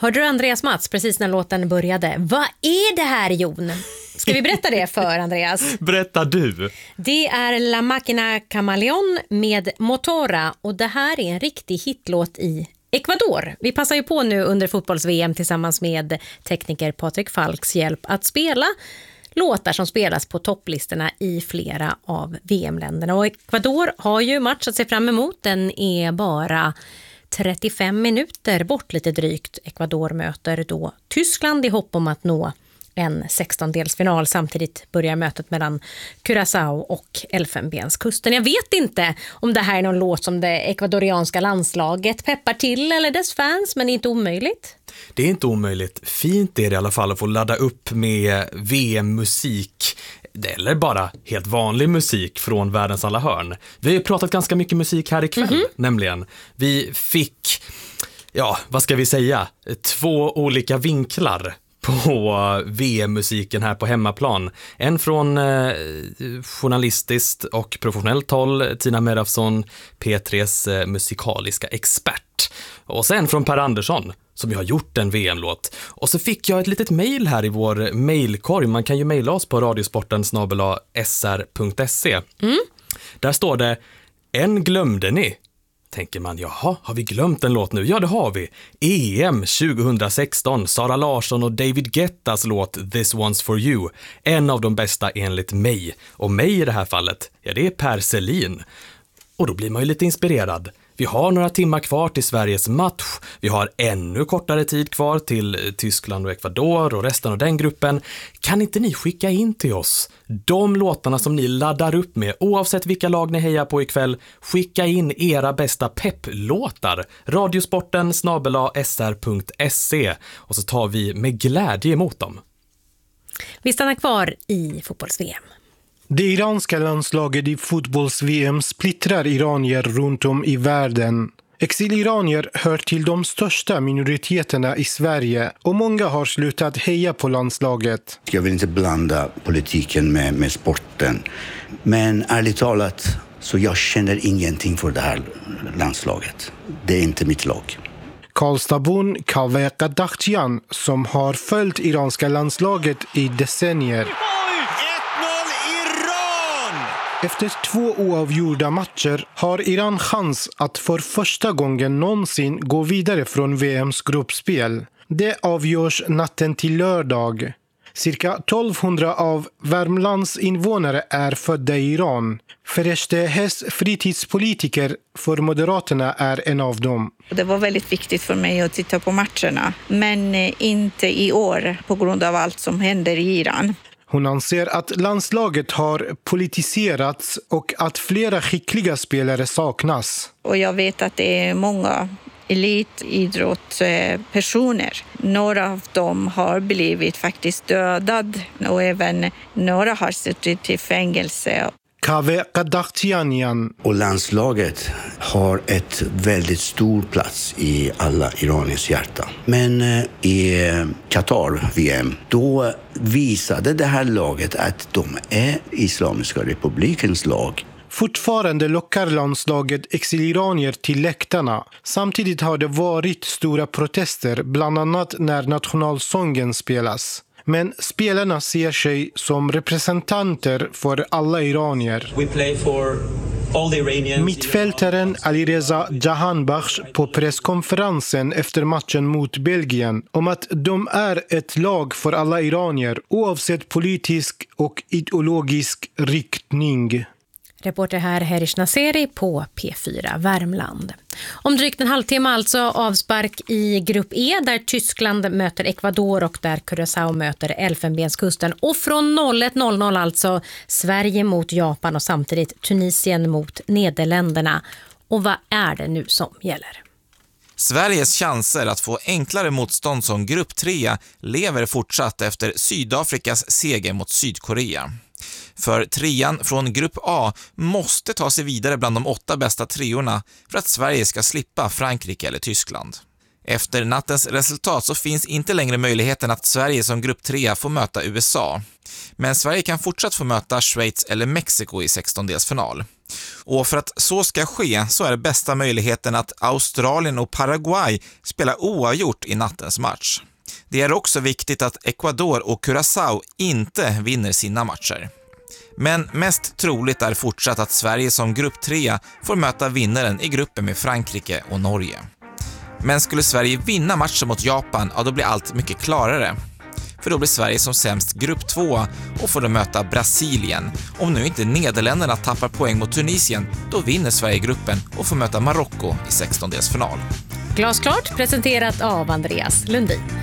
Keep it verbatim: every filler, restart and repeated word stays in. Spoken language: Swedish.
Hörde du Andreas Mats precis när låten började? Vad är det här, Jon? Ska vi berätta det för Andreas? Berätta du. Det är La Máquina Camaleón med Motora och det här är en riktig hitlåt i Ecuador. Vi passar ju på nu under fotbolls-V M tillsammans med tekniker Patrik Falks hjälp att spela låtar som spelas på topplistorna i flera av V M-länderna. Och Ecuador har ju match att se fram emot. Den är bara trettiofem minuter bort lite drygt. Ecuador möter då Tyskland i hopp om att nå en sextondelsfinal. Samtidigt börjar mötet mellan Curaçao och Elfenbenskusten. Jag vet inte om det här är någon låt som det ekvadorianska landslaget peppar till eller dess fans, men inte omöjligt. Det är inte omöjligt. Fint är det i alla fall att få ladda upp med V M-musik eller bara helt vanlig musik från världens alla hörn. Vi har ju pratat ganska mycket musik här ikväll, mm-hmm. nämligen. Vi fick, ja, vad ska vi säga, två olika vinklar på V M-musiken här på hemmaplan. En från eh, journalistiskt och professionellt håll, Tina Merafsson, P tre:s eh, musikaliska expert. Och sen från Per Andersson, som ju har gjort en V M-låt. Och så fick jag ett litet mejl här i vår mejlkorg. Man kan ju mejla oss på radiosporten snabel-a s r punkt se. Mm. Där står det, en glömde ni. Tänker man, jaha, har vi glömt en låt nu? Ja, det har vi. E M tjugohundrasexton, Sara Larsson och David Guettas låt This One's For You. En av de bästa enligt mig. Och mig i det här fallet, ja, det är Per Selin. Och då blir man ju lite inspirerad. Vi har några timmar kvar till Sveriges match. Vi har ännu kortare tid kvar till Tyskland och Ecuador och resten av den gruppen. Kan inte ni skicka in till oss de låtarna som ni laddar upp med, oavsett vilka lag ni hejar på ikväll? Skicka in era bästa pepplåtar. Radiosporten snabel-a s r punkt se och så tar vi med glädje emot dem. Vi stannar kvar i fotbolls-V M. Det iranska landslaget i fotbolls-V M splittrar iranier runt om i världen. Exiliranier hör till de största minoriteterna i Sverige och många har slutat heja på landslaget. Jag vill inte blanda politiken med, med sporten, men ärligt talat så jag känner ingenting för det här landslaget. Det är inte mitt lag. Karlstadbon Kaveh Qaddakhtian, som har följt iranska landslaget i decennier. Efter två oavgjorda matcher har Iran chans att för första gången någonsin gå vidare från V M:s gruppspel. Det avgörs natten till lördag. Cirka tolvhundra av Värmlands invånare är födda i Iran. Fereshtehes fritidspolitiker för Moderaterna är en av dem. Det var väldigt viktigt för mig att titta på matcherna, men inte i år på grund av allt som händer i Iran. Hon anser att landslaget har politiserats och att flera skickliga spelare saknas. Och jag vet att det är många elitidrottspersoner. Några av dem har blivit faktiskt dödade och även några har suttit i fängelse. Kaveh Qaddakhtian. Och landslaget har ett väldigt stor plats i alla iraniers hjärta. Men i Qatar-V M, då visade det här laget att de är Islamiska republikens lag. Fortfarande lockar landslaget exiliranier till läktarna. Samtidigt har det varit stora protester, bland annat när nationalsången spelas. Men spelarna ser sig som representanter för alla iranier. Mittfältaren Alireza Jahanbakhsh på presskonferensen efter matchen mot Belgien om att de är ett lag för alla iranier oavsett politisk och ideologisk riktning. Reporter här Herish Naseri på P fyra Värmland. Om drygt en halvtimme alltså avspark i grupp E där Tyskland möter Ecuador och där Curaçao möter Elfenbenskusten. Och från noll ett noll noll alltså Sverige mot Japan och samtidigt Tunisien mot Nederländerna. Och vad är det nu som gäller? Sveriges chanser att få enklare motstånd som grupp tre lever fortsatt efter Sydafrikas seger mot Sydkorea. För trean från grupp A måste ta sig vidare bland de åtta bästa treorna för att Sverige ska slippa Frankrike eller Tyskland. Efter nattens resultat så finns inte längre möjligheten att Sverige som grupp tre får möta U S A. Men Sverige kan fortsatt få möta Schweiz eller Mexiko i sextondelsfinal. Och för att så ska ske så är det bästa möjligheten att Australien och Paraguay spelar oavgjort i nattens match. Det är också viktigt att Ecuador och Curaçao inte vinner sina matcher. Men mest troligt är fortsatt att Sverige som grupp tre får möta vinnaren i gruppen med Frankrike och Norge. Men skulle Sverige vinna matchen mot Japan, ja, då blir allt mycket klarare. För då blir Sverige som sämst grupp två och får då möta Brasilien. Om nu inte Nederländerna tappar poäng mot Tunisien, då vinner Sverige gruppen och får möta Marocko i sextondelsfinal. Glasklart presenterat av Andreas Lundin.